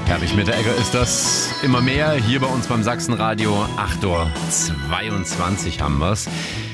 Herwig Mitteregger ist das immer mehr hier bei uns beim Sachsenradio. 8:22 Uhr haben wir's.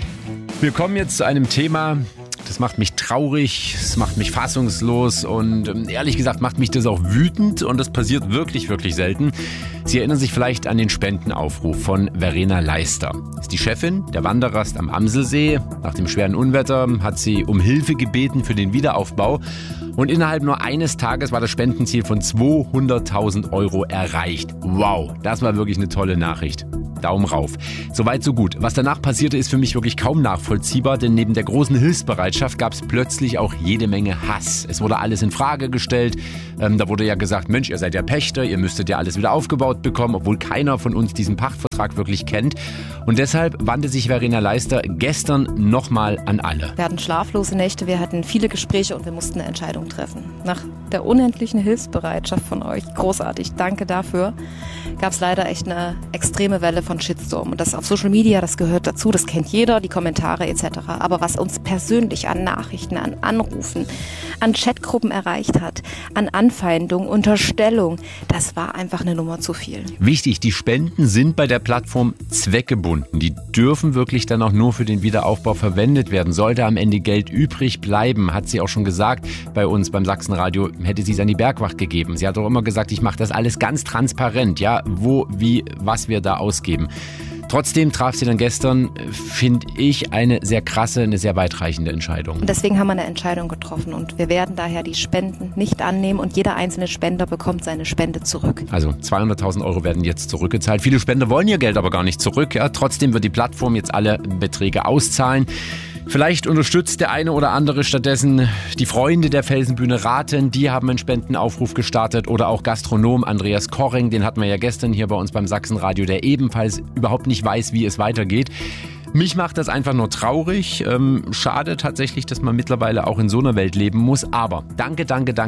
Wir kommen jetzt zu einem Thema, das macht mich traurig, es macht mich fassungslos und ehrlich gesagt macht mich das auch wütend und das passiert wirklich, wirklich selten. Sie erinnern sich vielleicht an den Spendenaufruf von Verena Leister. Das ist die Chefin der Wanderrast am Amselsee. Nach dem schweren Unwetter hat sie um Hilfe gebeten für den Wiederaufbau. Und innerhalb nur eines Tages war das Spendenziel von 200.000 € erreicht. Wow, das war wirklich eine tolle Nachricht. Daumen rauf. Soweit, so gut. Was danach passierte, ist für mich wirklich kaum nachvollziehbar, denn neben der großen Hilfsbereitschaft gab es plötzlich auch jede Menge Hass. Es wurde alles in Frage gestellt. Da wurde ja gesagt, Mensch, ihr seid ja Pächter, ihr müsstet ja alles wieder aufgebaut bekommen, obwohl keiner von uns diesen Pachtvertrag wirklich kennt. Und deshalb wandte sich Verena Leister gestern nochmal an alle. Wir hatten schlaflose Nächte, wir hatten viele Gespräche und wir mussten eine Entscheidung treffen. Nach der unendlichen Hilfsbereitschaft von euch, großartig, danke dafür, gab es leider echt eine extreme Welle von Shitstorm. Und das auf Social Media, das gehört dazu, das kennt jeder, die Kommentare etc. Aber was uns persönlich an Nachrichten, an Anrufen, an Chatgruppen erreicht hat, an Anfeindung, Unterstellung, das war einfach eine Nummer zu viel. Wichtig, die Spenden sind bei der Plattform zweckgebunden. Die dürfen wirklich dann auch nur für den Wiederaufbau verwendet werden. Sollte am Ende Geld übrig bleiben, hat sie auch schon gesagt, bei uns beim Sachsenradio hätte sie es an die Bergwacht gegeben. Sie hat auch immer gesagt, ich mache das alles ganz transparent, ja, wo, wie, was wir da ausgeben. Trotzdem traf sie dann gestern, finde ich, eine sehr krasse, eine sehr weitreichende Entscheidung. Und deswegen haben wir eine Entscheidung getroffen und wir werden daher die Spenden nicht annehmen und jeder einzelne Spender bekommt seine Spende zurück. Also 200.000 € werden jetzt zurückgezahlt. Viele Spender wollen ihr Geld aber gar nicht zurück. Ja. Trotzdem wird die Plattform jetzt alle Beträge auszahlen. Vielleicht unterstützt der eine oder andere stattdessen die Freunde der Felsenbühne Rathen. Die haben einen Spendenaufruf gestartet. Oder auch Gastronom Andreas Korring, den hatten wir ja gestern hier bei uns beim Sachsenradio, der ebenfalls überhaupt nicht weiß, wie es weitergeht. Mich macht das einfach nur traurig. Schade tatsächlich, dass man mittlerweile auch in so einer Welt leben muss. Aber danke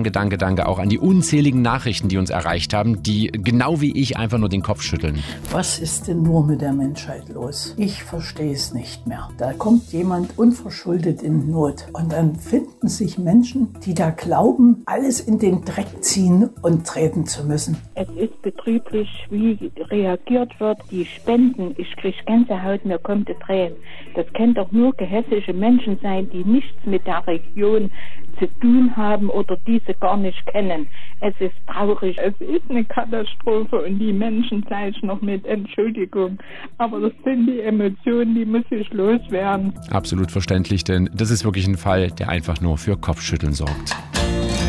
auch an die unzähligen Nachrichten, die uns erreicht haben, die genau wie ich einfach nur den Kopf schütteln. Was ist denn nur mit der Menschheit los? Ich verstehe es nicht mehr. Da kommt jemand unverschuldet in Not und dann finden sich Menschen, die da glauben, alles in den Dreck ziehen und treten zu müssen. Es ist betrüblich, wie reagiert wird. Die Spenden, ich kriege Gänsehaut, mir kommt es Tränen. Das können doch nur gehässige Menschen sein, die nichts mit der Region zu tun haben oder diese gar nicht kennen. Es ist traurig. Es ist eine Katastrophe und die Menschen sage ich noch mit Entschuldigung. Aber das sind die Emotionen, die muss ich loswerden. Absolut verständlich, denn das ist wirklich ein Fall, der einfach nur für Kopfschütteln sorgt.